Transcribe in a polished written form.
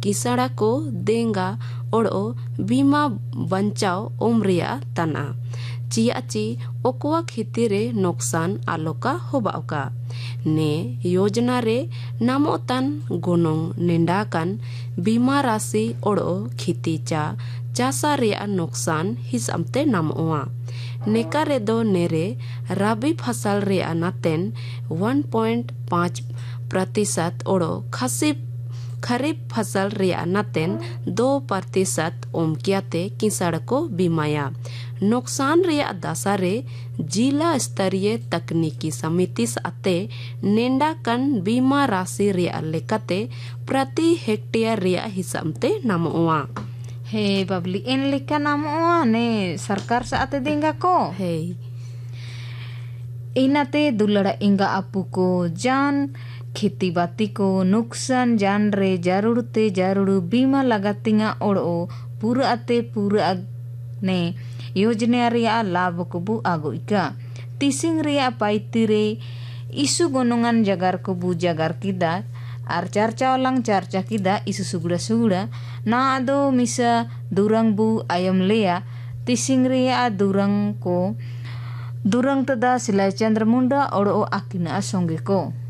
किसाड़ा को देंगा ओड़ो बीमा बंचाव उम्रिया तना चियाची ओकवा खेती रे नुकसान आलोका होबाओका ने योजना रे नामोतन गोनोंग निंडाकन बीमा राशि ओड़ो खेती चासा रे नुकसान हिसाबते नामोआ नेका रे दो नेरे राबी फसल रे नातेन 1.5% ओड़ो खरीफ फसल रे नातेन 2% ओमकियाते किसाड़ को बीमाया नुकसान रे दशा रे जिला स्तरीय तकनीकी समिति आते नेंडाकन बीमा राशि रे लेकाते प्रति हेक्टेयर रे हिसाबते नामोआ हे बबली इन लेका नामोआ ने सरकार साथे देंगा को हे इनाते दुलड़ा इंगा आपू को जान खेती बाती को नुकसान जान रे जारुड़ बीमा लगातिंगा ओड़ो पूरा ने योजना रे लाभ को बु आगो इका तिसिंग रे पाइती रे इसु गोनोंगान जगार को बु जगार किदा आर चर्चा ओlang चर्चा किदा इसु सुगड़ा ना आदो मिसा दुरंग बु ayam लेया तिसिंग रे दुरंग तदा सिलाई चंद्र मुंडा ओड़ो आकिना संगे को